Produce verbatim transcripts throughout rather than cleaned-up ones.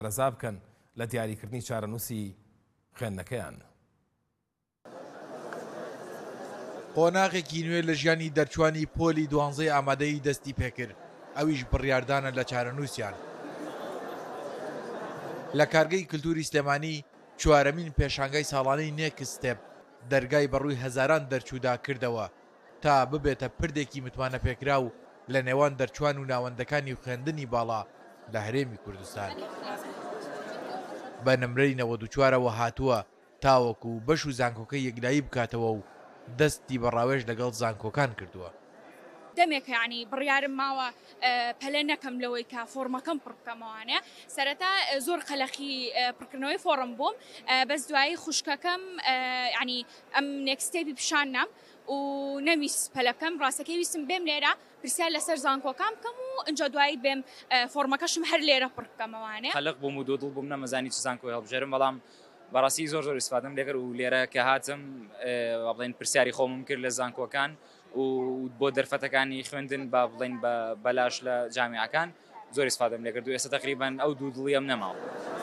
ڕەزا بکەن لە دیاریکردنی چارەنووسی خوێندنەکەیان. قۆناغێکی نوێ لە ژیانی دەرچوانی پۆلی دوانزەی ئامادەی دەستی پێکرد، ئەویش بڕیاردانە لە چارەنووسیان. لە کارگەی کللتوری سلێمانی چوارەمین پێشانگای ساڵانەی نێکستێپ دەرگای بەڕووی هەزاران دەرچوودا کردەوە تا ببێتە پردێکی متمانە پێکرا و لە نێوان دەرچوان و ناوەندەکانی خوێندنی باڵا لە هەرێمی کوردستان. بە نمرەی نەوەد و چوارەوە هاتووە تاوەکو بەش و زانکۆکەی یەکلایی بکاتەوە و دەستی بەڕاوێژ لەگەڵ زانکۆکان کردووە. دەمێک ینی بڕیارم ماوە پەلە نەکەم لەوەی کا فۆرمەکەم پڕ بکەمەوانێ سەرەتا زۆر قەلەخی پڕکردنەوەی فۆرم بووم بەس دوایی خوشکەکەم ینی ئەم نێکستێپی پیشاننام و نەویست پەلەکەم ڕاستەکەی ویستم بێم لێرە پرسیار لەسەر زانکۆکان بکەم و ئەنج دوایی بێم فۆرمەکەشم هەر لێرە پڕ بکەمەوانێ. خەلق بووم و دۆدڵ بووم نەمەزانی چ زانکۆی هەڵبژێرم بەڵام بەڕاستی زۆر زۆر ئیسفادەم لێکرد و لێرە کە هاتم بڵێن پرسیاری خۆمم کرد لە زانکۆکان و بۆ دەرفەتەکانی خوێندن با بڵێن بەلاش لە جامیعەکان زۆر ئیسفادەم لێکرد و ئێستا تقریبان ئەو دوو دڵی ئەم نەماوە.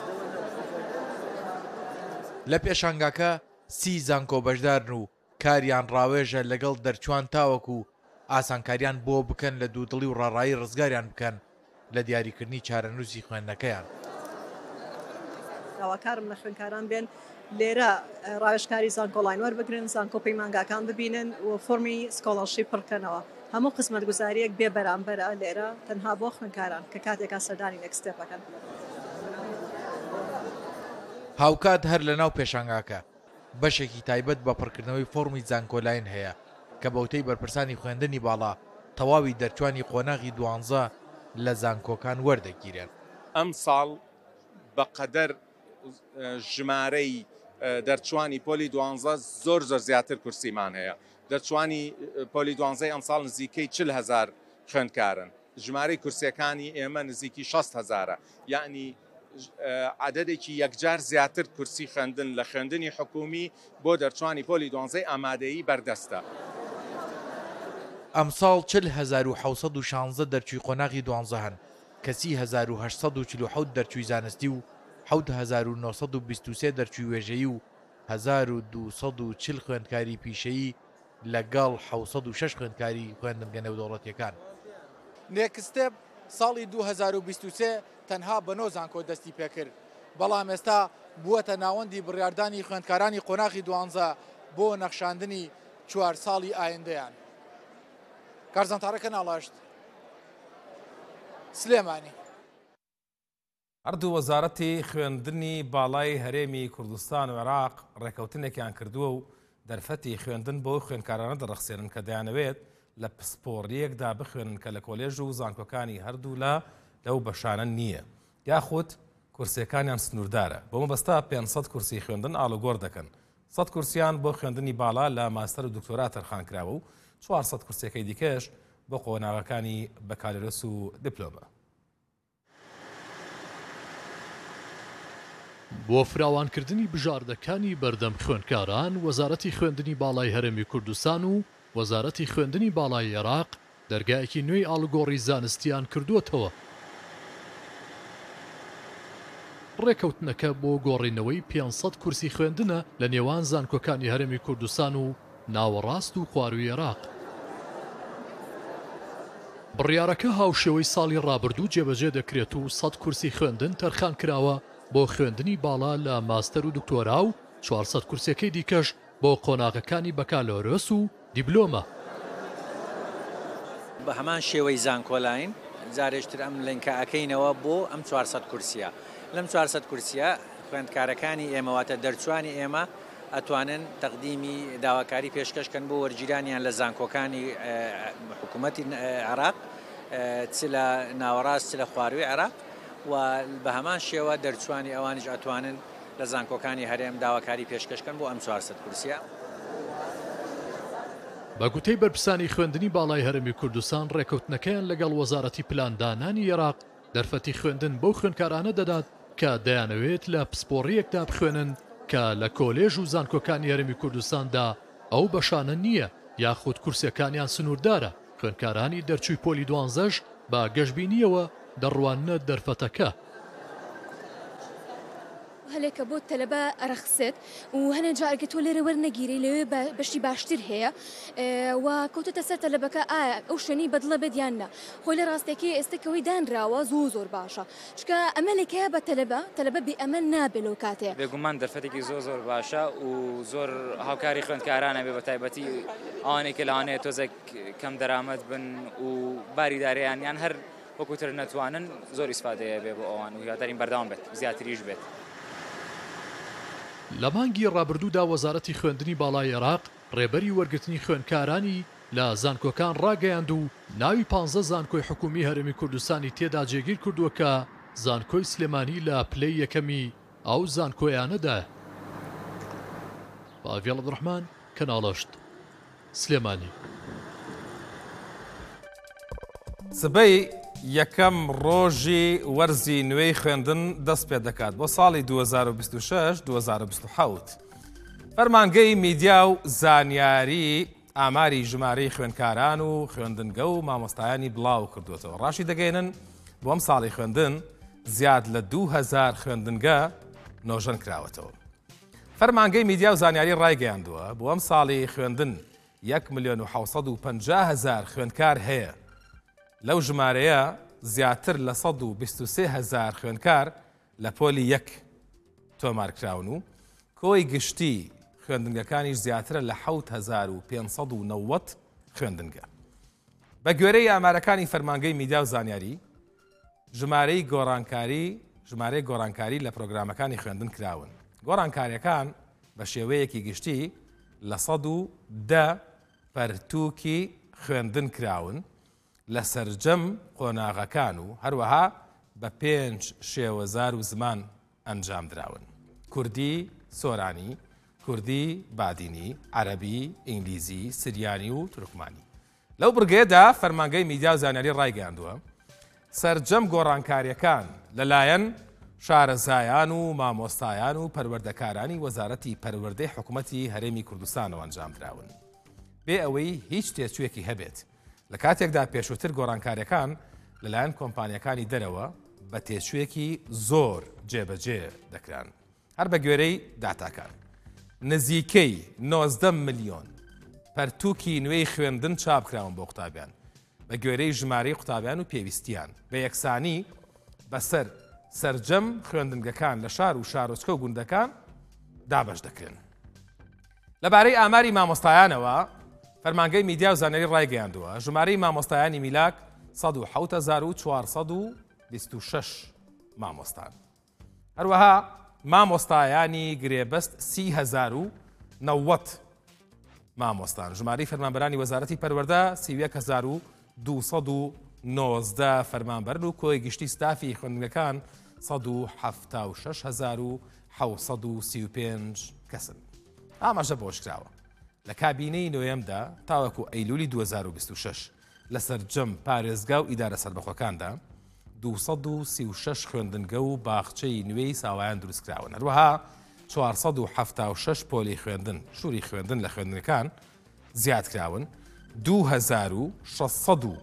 لە پێشانگاکە سی زانکۆ بەشدارن و کاریان ڕاوێژە لەگەڵ دەرچوان تاوەکو ئاسانکاریان بۆ بکەن لە دوودڵی و ڕاڕایی ڕزگاریان بکەن لە دیاریکردنی چارەنووسی خوێندنەکەیان. داواکارم لە خوێندکاران بێن لێرە ڕاوێژکاری زانکۆڵین وەربگرن، زانکۆ پەیمانگاکان ببینن و فۆرمی سکۆڵەرشیپ پڕکەنەوە. هەموو قسمەت گوزاریەک بێ بەرامبەرە لێرە تەنها بۆ خوێندکاران کە کاتێکا سەردانی نێکستێپەکەن. هاوکات هەر لە ناو پێشانگاکە بەشێکی تایبەت بە پڕکردنەوەی فۆرمی زانکۆلاین هەیە کە بەوتەی بەرپرسانی خوێندنی باڵا تەواوی دەرچوانی قۆناغی دوانزە لە زانکۆکان وەردەگیرێن. ئەم ساڵ بەقەدەر ژمارەی دەرچوانی پۆلی دوانزە زۆر زۆر زیاتر کورسیمان هەیە. دەرچوانی پۆلی دوانزەی ئەم ساڵ نزیکەی چل هەزار خوێندکارن. ژمارەی کورسیەکانی ئێمە نزیکی شەست هەزارە، یعنی عددێکی یەکجار زیاتر کورسی خوێندن لە خوێندنی حکومی بۆ دەرچوانی پۆلی دوانزەی ئامادەیی بەردەستە. ئەمساڵ چل هەزار و حەوسەد و شانزە دەرچووی قۆناغی دوانزە هەن کە سی هەزار و هەشت سەد و چل و حەوت دەرچووی زانستی و حەوت هەزار و نۆ سەد و بیست و سێ دەرچووی وێژەیی و هەزار و دوو سەد و چل خوێندکاری پیشەیی لەگەڵ حەوت و شەش خوێندکاری خوێندنگە نێودەوڵەتیەکان. نێکستێپ ساڵی دوو هەزار و بیست و سێ تەنها بە نۆ زانکۆ دەستی پێکرد، بەڵام ئێستا بووەتە ناوەندی بڕیاردانی خوێندکارانی قۆناغی دوانزە بۆ نەخشاندنی چوار ساڵی ئایندەیان. کارزانتارەکە ناڵاشت سلێمانی. هەردوو وەزارەتی خوێندنی باڵای هەرێمی کوردستان و عێراق ڕێکەوتنێکیان کردووە و دەرفەتی خوێندن بۆ خوێندکارانە دەڕەخسێنن کە دەیانەوێت لە پسپۆڕیەکدا بخوێنن کە لە کۆلێژ و زانکۆکانی هەردوو لە لەو بەشانە نییە یاخود کورسیەکانیان سنووردارە. بۆ مەبەستا پێنج سەد کورسی خوێندن ئاڵوگۆڕ دەکەن. سەد کورسیان بۆ خوێندنی باڵا لە ماستەر و دکتۆرا تەرخانکراوە و چوار سەد کورسەکەی دیکەش بۆ قۆناغەکانی بەکالۆرەس و دیپلۆمە. بۆ فراوانکردنی بژاردەکانی بەردەم خوێندکاران وەزارەتی خوێندنی باڵای هەرێمی کوردستان و وەزارەتی خوێندنی باڵای عێراق دەرگایەکی نوێی ئاڵوگۆڕی زانستیان کردووەتەوە. ڕێکەوتنەکە بۆ گۆڕینەوەی پێنج سەد کورسی خوێندنە لە نێوان زانکۆکانی هەرێمی کوردستان و ناوەڕاست و خواروی عێراق. بڕیارەکە هاوشێوەی ساڵی ڕابردوو جێبەجێ دەکرێت و سەد کورسی خوێندن تەرخان کراوە بۆ خوێندنی باڵا لە ماستەر و دکتۆرا و چوار سەد کورسەکەی دیکەش بۆ قۆناغەکانی بەکالۆرۆس و دیپلۆمە. بە هەمان شێوەی زانکۆلاین جارێشتر ئەم لینکە ئەکەینەوە بۆ ئەم چوار سەد کورسیە. لەم چوار سەد کورسیە خوێندکارەکانی ئێمەواتە دەرچوانی ئێمە ئەتوانن تەقدیمی داواکاری پێشکەشکەن بۆ وەرگیرانیان لە زانکۆکانی حکوومەتی عێراق چ لە ناوەڕاست چ لە خواروی عێراق و بە هەمان شێوە دەرچوانی ئەوانیش ئەتوانن لە زانکۆکانی هەرێم داواکاری پێشکەشکەن بۆ ئەم چوار سەد کورسیە. بە گوتەی بەرپرسانی خوێندنی باڵای هەرێمی کوردستان ڕێکەوتنەکەیان لەگەڵ وەزارەتی پلاندانانی عێراق دەرفەتی خوێندن بەو خوێندکارانە دەدات کە دەیانەوێت لە پسپۆڕیەکدا بخوێنن کە لە کۆلێژ و زانکۆکانی هەرێمی کوردستاندا ئەو بەشانە نییە یاخود کورسەکانیان سنووردارە. خوێندکارانی دەرچووی پۆلی دوانزەش بە گەشتبینیەوە دەڕواننە دەرفەتەکە. هەلێکە بۆ تەلەبە ئەرەخسێت و هەنێ جارگە تۆ لێرە وەرنەگیری لەوێ بەشی باشتر هەیە و کەوتەتە سەر تەلەبەکە ئایا ئەو شوێنی بەدڵە بێدیاننا خۆی لە ڕاستێکی ئێستەکەوەی دانراوە زۆر زۆر باشە چکە ئەمەلێکەیە بە تەلەبە تەلەبە بێ ئەمە نابێت لەو کاتەیە بێگومان دەرفەتێکی زۆر زۆر باشە و زۆر هاوکاری خوێندکارانە بێ بە تایبەتی ئەوانێکە لەوانەیە تۆزێک کەم دەرامەت بن و باریداریان یان هەر وەکوتر نەتوانن زۆر ئیسفادەیە بێ بۆ ئەوان و هیوادارین بەردەوام بێت زیاتریش بێت. لە مانگی ڕابردوودا وەزارەتی خوێندنی باڵای عێراق ڕێبەری وەرگرتنی خوێندکارانی لە زانکۆکان ڕاگەیاند و ناوی پانزە زانکۆی حکومی هەرێمی کوردستانی تێدا جێگیر کردووە کە زانکۆی سلێمانی لە پلەی یەکەمی ئەو زانکۆیانەدا. باڤێڵ عەبدوڕەحمان کەناڵەشت سلێمانی. سبەی یەکەم ڕۆژی وەرزی نوێی خوێندن دەست پێ دەکات بۆ ساڵی دوو هەزار و بیست و شەش دوو هەزار و بیست و حەوت. فەرمانگەی میدیا و زانیاری ئاماری ژمارەی خوێندکاران و خوێندنگە و مامۆستایانی بڵاو کردوێتەوە. ڕاشی دەگەێنن بۆ ئەم ساڵی خوێندن زیاد لە دوو هەزار خوێندنگە نۆژەن کراوەتەوە. فەرمانگەی میدیا و زانیاری ڕایگەیاندووە بۆ ئەم ساڵی خوێندن یەک ملیۆن و حەوت و پەنجا هەزار خوێندکار هەیە. لەو ژمارەیە زیاتر لە سەد و بیست و سێ هەزار خوێندکار لە پۆلی یەک تۆمارکراون و کۆی گشتی خوێندنگەکانیش زیاترە لە حەوت هەزار و پێنج سەد و نەوەت خوێندنگە. بە گوێرەی ئامارەکانی فەرمانگەی میدیا و زانیاری ژمارەی گۆڕانکاری ژمارەی گۆڕانکاری لە پرۆگرامەکانی خوێندن کراون. گۆڕانکاریەکان بە شێوەیەکی گشتی لە سەد و دە پەرتووکی خوێندن کراون لە سەرجەم قۆناغەکان و هەروەها بە پێنج شێوەزار و زمان ئەنجام دراون. کوردی سۆرانی، کوردی بادینی، عەرەبی، ئینگلیزی، سریانی و تورکمانی. لەو بڕگەیەدا فەرمانگەی میدیا و زانیاری ڕایگەیاندووە سەرجەم گۆڕانکاریەکان لەلایەن شارەزایان و مامۆستایان و پەروەردەکارانی وەزارەتی پەروەردەی حکوومەتی هەرێمی کوردستانەوە ئەنجام دراون. بێ ئەوەی هیچ تێچوویەکی هەبێت. لە کاتێکدا پێشووتر گۆڕانکاریەکان لەلایەن کۆمپانیەکانی دەرەوە بە تێچوویەکی زۆر جێبەجێ دەکران. هەر بە گوێرەی داتاکان نزیکەی نۆزدە ملیۆن پەرتووکی نوێی خوێندن چاپکراون بۆ قوتابیان بە گوێرەی ژمارەی قوتابیان و پێویستیان بە یەکسانی بەسەر سەرجەم خوێندنگەکان لە شار و شارۆچکە و گوندەکان دابەش دەکرێن. لەبارەی ئاماری مامۆستایانەوە فەرمانگەی میدیا و زانیاری ڕایگەیاندووە ژمارەی مامۆستایانی میلاک سەد و حەوت هەزار و چوارسەد و بیست و شەش مامۆستان. هەروەها مامۆستایانی گرێبەست سی هەزار و نەوەت مامۆستان. ژمارەی فەرمانبەرانی وەزارەتی پەروەردە سی و یەک هەزار و دوو سەد و نۆزدە فەرمانبەرن و کۆی گشتی ستافی خوێندنگەکان سەد و حەفتا و شەش هەزار و حەوت سەد و سی و پێنج کەسن. ئاماژە بۆشکراوە لە کابینەی نوێمدا تاوەکو ئەیلولی دوو هەزار و بیست و شەش لەسەر جەم پارێزگا و ئیدارە سەربەخۆکاندا دوو سەد و سی و شەش خوێندنگە و باخچەی نوێی ساوایان دروستکراون. هەروەها چوارسەد و حەفتا و شەش پۆلی خوێندن شووری خوێندن لە خوێندنەکان زیادکراون. دوو هەزار و شەشسەد و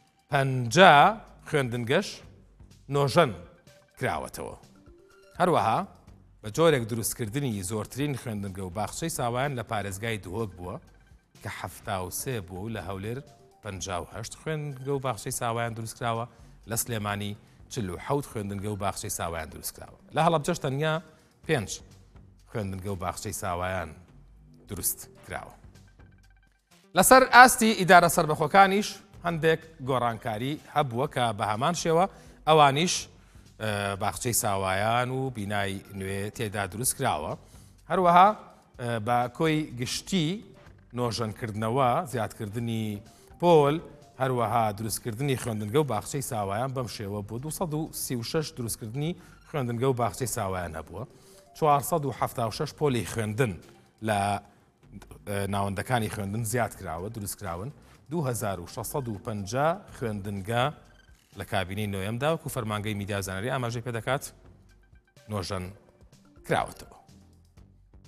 پەنجا خوێندنگەش نۆژەن کراوەتەوە. هەروەها بە جۆرێک دروستکردنی زۆرترین خوێندنگە و باخچەی ساوایان لە پارێزگای دووەک بووە کە حەفتا و سێ بوو لە هەولێر پەنجا و هەشت خوێندنگە و باخچەی ساوایان دروستکراوە لە سلێمانی چل و حەوت خوێندنگە و باخچەی ساوایان دروستکراوە. لە هەڵەبجەش تەنیا پێنج خوێندنگە و باخچەی ساوایان دروست کراوە. لەسەر ئاستی ئیدارە سەربەخۆکانیش هەندێک گۆڕانکاری هەبووە کە بە هەمان شێوە ئەوانیش باخچەی ساوایان و بینای نوێ تێدا دروست کراوە. هەروەها بە کۆی گشتی نۆژەنکردنەوە زیادکردنی پۆل هەروەها دروستکردنی خوێندنگە و باخچەی ساوایان بەم شێوە بۆ دوو سەد و سی و شەش دروستکردنی خوێندنگە و باخچەی ساوایان هەبووە. چوارسەد و حەفتا و شەش پۆلی خوێندن لە ناوەندەکانی خوێندن زیاد کراوە دروستکراون. دوو هەزار و شەشسەد و پەنجا خوێندنگە لە کابینەی نوێمدا وەکو فەرمانگەی میدیا و زانیاری ئاماژەی پێ دەکات نۆژەن کراوەتەوە.